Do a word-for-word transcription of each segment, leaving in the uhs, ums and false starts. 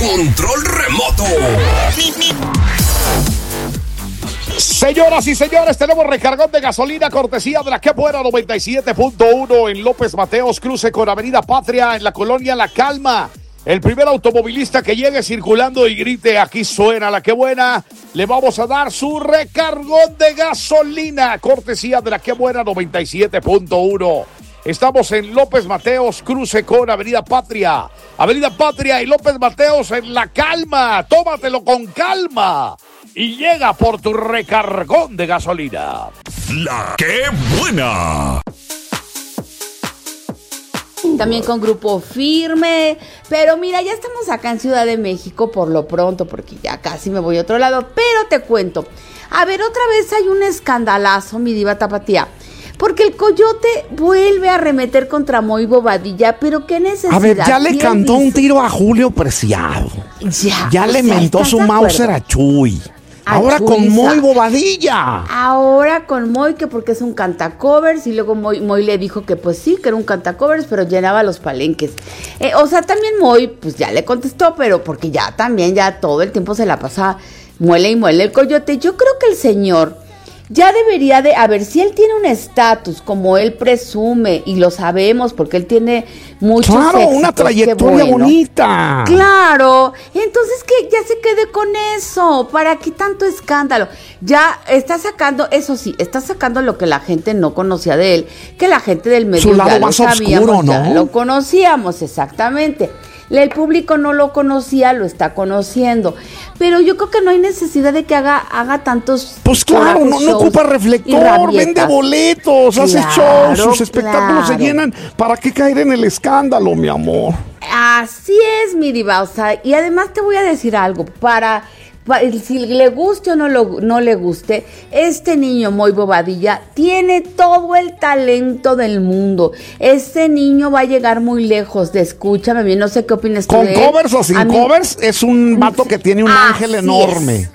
control remoto. Señoras y señores, tenemos recargón de gasolina cortesía de la Que Buena noventa y siete punto uno en López Mateos, cruce con Avenida Patria en la colonia La Calma. El primer automovilista que llegue circulando y grite aquí suena la Que Buena, le vamos a dar su recargón de gasolina cortesía de la Que Buena noventa y siete punto uno. Estamos en López Mateos, cruce con Avenida Patria. Avenida Patria y López Mateos en La Calma. Tómatelo con calma y llega por tu recargón de gasolina. La Que Buena. También con Grupo Firme. Pero mira, ya estamos acá en Ciudad de México por lo pronto, porque ya casi me voy a otro lado. Pero te cuento. A ver, otra vez hay un escandalazo, mi diva tapatía. Porque el Coyote vuelve a arremeter contra Moy Bobadilla, pero qué necesidad. A ver, ya le cantó dice? un tiro a Julio Preciado. Ya. Ya le sea, mentó su Mauser a Chuy. A Ahora Chuy, con Moy Bobadilla. Ahora con Moy, que porque es un cantacovers, y luego Moy, Moy le dijo que pues sí, que era un cantacovers, pero llenaba los palenques. Eh, o sea, también Moy, pues ya le contestó, pero porque ya también, ya todo el tiempo se la pasa muele y muele el Coyote. Yo creo que el señor ya debería de, a ver, si él tiene un estatus como él presume, y lo sabemos porque él tiene muchos Claro, éxitos, una trayectoria bueno, bonita. Claro, entonces que ya se quede con eso, ¿para qué tanto escándalo? Ya está sacando, eso sí, está sacando lo que la gente no conocía de él, que la gente del medio Su lado ya más lo sabíamos, oscuro, ¿no? ya lo conocíamos, exactamente. El público no lo conocía, lo está conociendo. Pero yo creo que no hay necesidad de que haga, haga tantos. Pues claro, no, no ocupa reflector, vende boletos, claro, hace shows, sus espectáculos claro. se llenan. ¿Para qué caer en el escándalo, mi amor? Así es, mi diva. O sea, y además te voy a decir algo, para. Si le guste o no, lo, no le guste, este niño Moy Bobadilla tiene todo el talento del mundo. Este niño va a llegar muy lejos. De escúchame bien, no sé qué opinas tú ¿Con de él? covers o sin a covers? Mí, es un vato que tiene un ángel enorme. Es.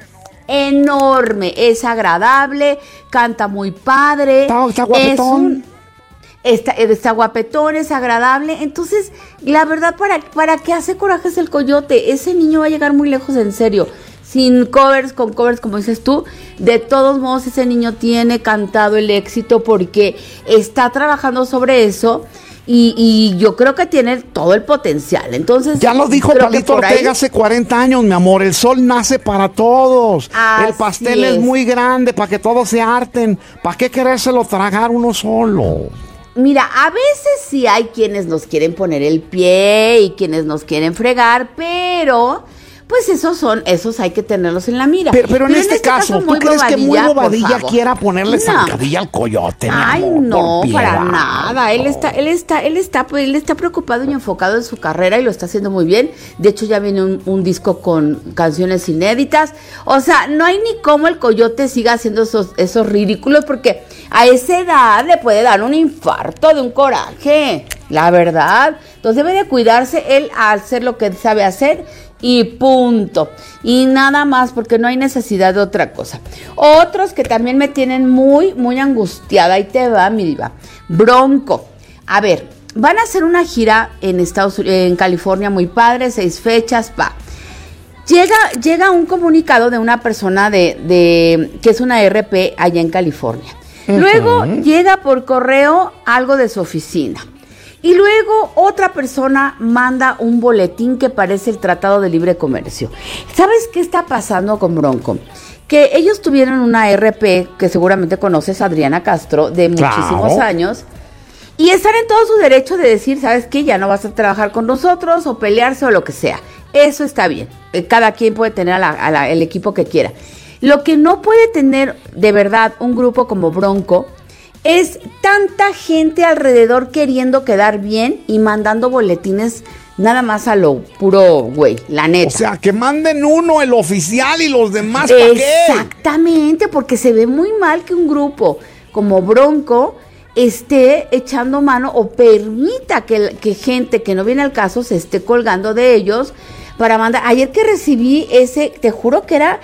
Enorme, es agradable, canta muy padre. Está, está guapetón. Es un, Está, está guapetón, es agradable. Entonces, la verdad, ¿para, ¿para qué hace corajes el Coyote? Ese niño va a llegar muy lejos, en serio. Sin covers, con covers, como dices tú. De todos modos, ese niño tiene cantado el éxito porque está trabajando sobre eso. Y, y yo creo que tiene todo el potencial. Entonces, ya lo dijo Palito Ortega ahí, hace cuarenta años, mi amor. El sol nace para todos. El pastel es. es muy grande para que todos se harten. ¿Para qué querérselo tragar uno solo? Mira, a veces sí hay quienes nos quieren poner el pie y quienes nos quieren fregar, pero pues esos son, esos hay que tenerlos en la mira. Pero, pero, pero en, este en este caso, caso ¿tú crees que Moy Bobadilla quiera ponerle no. zancadilla al Coyote? Ay, amor, no, por para nada. Él está, él está, él está, pues, él está preocupado y enfocado en su carrera y lo está haciendo muy bien. De hecho, ya viene un, un disco con canciones inéditas. O sea, no hay ni cómo el Coyote siga haciendo esos, esos ridículos, porque a esa edad le puede dar un infarto de un coraje, la verdad. Entonces debe de cuidarse él a hacer lo que sabe hacer y punto. Y nada más, porque no hay necesidad de otra cosa. Otros que también me tienen muy, muy angustiada, ahí te va, mi diva. Bronco. A ver, van a hacer una gira en Estados Unidos, en California, muy padre, seis fechas, va. Llega, llega un comunicado de una persona de, de que es una R P allá en California. Uh-huh. Luego llega por correo algo de su oficina. Y luego otra persona manda un boletín que parece el Tratado de Libre Comercio. ¿Sabes qué está pasando con Bronco? Que ellos tuvieron una R P, que seguramente conoces, Adriana Castro, de muchísimos claro. años. Y están en todo su derecho de decir, ¿sabes qué? Ya no vas a trabajar con nosotros, o pelearse, o lo que sea. Eso está bien. Cada quien puede tener a la, a la, el equipo que quiera. Lo que no puede tener, de verdad, un grupo como Bronco es tanta gente alrededor queriendo quedar bien y mandando boletines nada más a lo puro güey, la neta. O sea, que manden uno, el oficial, y los demás, ¿para qué? Exactamente, porque se ve muy mal que un grupo como Bronco esté echando mano o permita que, que gente que no viene al caso se esté colgando de ellos para mandar. Ayer que recibí ese, te juro que era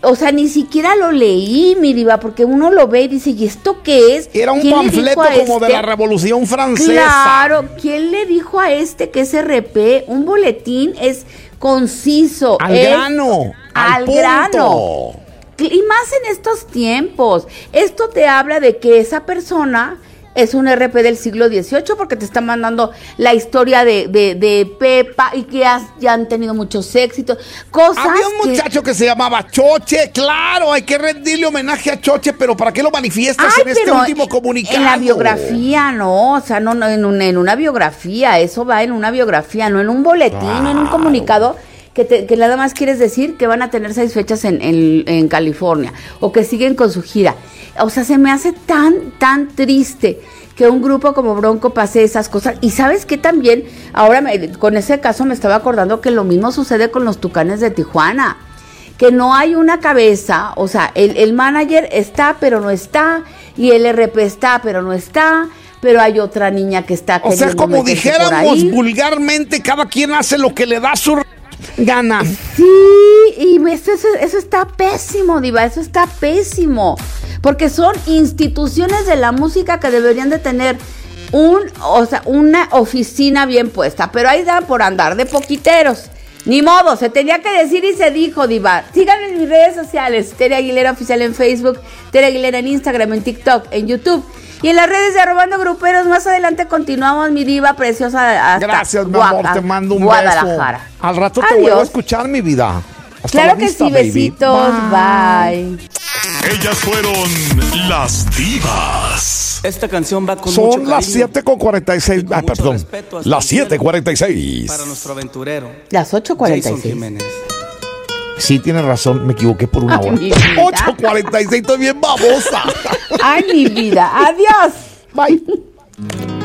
o sea, ni siquiera lo leí, mi diva, porque uno lo ve y dice, ¿y esto qué es? Era un panfleto como este? de la Revolución Francesa. Claro, ¿quién le dijo a este que es R P? Un boletín es conciso. Al es grano. Al, al punto. grano. Y más en estos tiempos. Esto te habla de que esa persona es un R P del siglo dieciocho porque te está mandando la historia de, de, de Pepa y que has, ya han tenido muchos éxitos. Cosas Había un muchacho que... que se llamaba Choche, claro, hay que rendirle homenaje a Choche, pero ¿para qué lo manifiestas Ay, en este último comunicado? En la biografía, no, o sea, no, no en, una, en una biografía, eso va en una biografía, no en un boletín, claro. no en un comunicado. Que, te, que nada más quieres decir que van a tener seis fechas en, en, en California o que siguen con su gira. O sea, se me hace tan, tan triste que un grupo como Bronco pase esas cosas. Y ¿sabes qué también? Ahora me, con ese caso me estaba acordando que lo mismo sucede con los Tucanes de Tijuana. Que no hay una cabeza, o sea, el, el manager está pero no está y el R P está pero no está. Pero hay otra niña que está... O sea, como dijéramos vulgarmente, cada quien hace lo que le da su... gana. Sí, y eso, eso, eso está pésimo, diva, eso está pésimo, porque son instituciones de la música que deberían de tener un, o sea, una oficina bien puesta, pero ahí dan por andar de poquiteros. Ni modo, se tenía que decir y se dijo, diva. Síganme en mis redes sociales, Tere Aguilera Oficial en Facebook, Tere Aguilera en Instagram, en TikTok, en YouTube. Y en las redes de Robando Gruperos, más adelante continuamos, mi diva preciosa. Hasta Gracias, mi amor, te mando un Guadalajara. beso. Al rato te Adiós. vuelvo a escuchar, mi vida. Hasta claro que vista, sí, baby. besitos, bye. bye. Ellas fueron las divas. Esta canción va con Son mucho cariño. las siete con cuarenta y seis. Ah, perdón. Las siete cuarenta y seis. Para nuestro aventurero. Las ocho cuarenta y seis. Jason Jiménez. Sí, tienes razón, me equivoqué por una Ay, hora. mi vida. ocho cuarenta y seis, estoy bien babosa. Ay, mi vida. Adiós. Bye.